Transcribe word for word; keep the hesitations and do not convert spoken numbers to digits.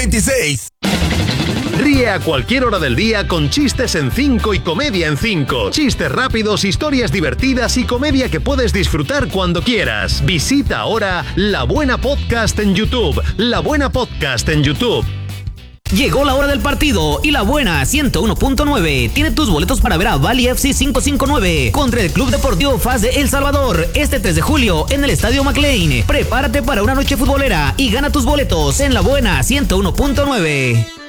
veintiséis. Ríe a cualquier hora del día con chistes en cinco y comedia en cinco. Chistes rápidos, historias divertidas y comedia que puedes disfrutar cuando quieras. Visita ahora La Buena Podcast en YouTube. La Buena Podcast en YouTube. Llegó la hora del partido y La Buena ciento uno punto nueve tiene tus boletos para ver a Bali F C quinientos cincuenta y nueve contra el Club Deportivo F A S de El Salvador este tres de julio en el Estadio McLean. Prepárate para una noche futbolera y gana tus boletos en La Buena ciento uno punto nueve.